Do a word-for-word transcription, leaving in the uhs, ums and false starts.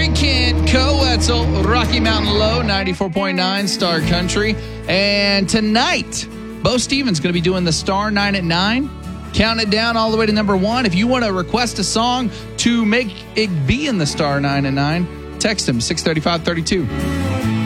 Gary Kent, Co-Wetzel, Rocky Mountain Low, ninety-four point nine Star Country. And tonight, Bo Stevens going to be doing the Star nine at nine. Count it down all the way to number one. If you want to request a song to make it be in the Star nine at nine, text him six thirty-five thirty-two.